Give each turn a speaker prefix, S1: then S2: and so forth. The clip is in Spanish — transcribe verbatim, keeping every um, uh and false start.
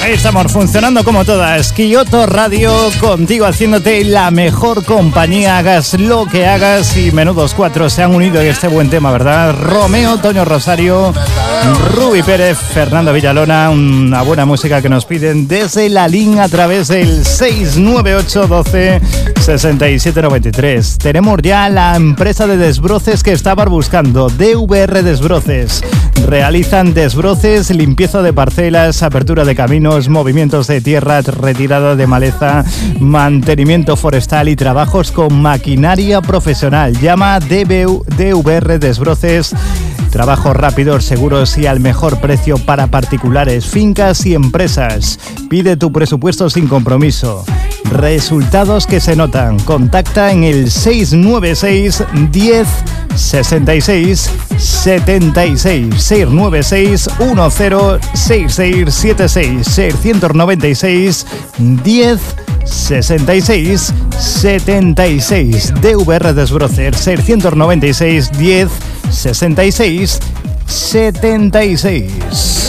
S1: Ahí estamos, funcionando como todas. Kyoto Radio, contigo haciéndote la mejor compañía, hagas lo que hagas. Y menudos cuatro se han unido en este buen tema, ¿verdad? Romeo, Toño Rosario, Rubi Pérez, Fernando Villalona. Una buena música que nos piden desde la línea a través del seis nueve ocho uno dos seis siete nueve tres. Tenemos ya la empresa de desbroces que estabas buscando, D V R Desbroces. Realizan desbroces, limpieza de parcelas, apertura de caminos, movimientos de tierra, retirada de maleza, mantenimiento forestal y trabajos con maquinaria profesional. Llama D V R Desbroces. Trabajos rápidos, seguros y al mejor precio para particulares, fincas y empresas. Pide tu presupuesto sin compromiso. Resultados que se notan. Contacta en el seis nueve seis, diez, sesenta y seis, setenta y seis. seis nueve seis, uno cero seis seis siete seis. seiscientos noventa y seis, diez, sesenta y seis, setenta y seis. D V R Desbroces, seiscientos noventa y seis, diez, sesenta y seis, setenta y seis.